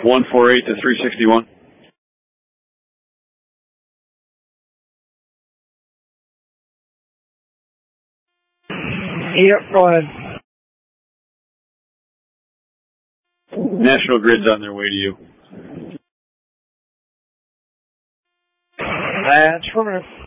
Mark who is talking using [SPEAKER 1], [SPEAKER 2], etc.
[SPEAKER 1] 148 to 361.
[SPEAKER 2] Yep, go ahead.
[SPEAKER 1] National Grid's on their way to you.
[SPEAKER 2] That's correct.